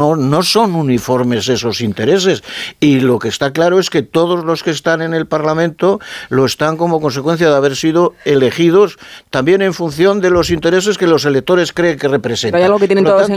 no son uniformes esos intereses. Y lo que está claro es que todos los que están en el Parlamento lo están como consecuencia de haber sido elegidos también en función de los intereses que los electores creen que representan. Pero hay algo que tienen todos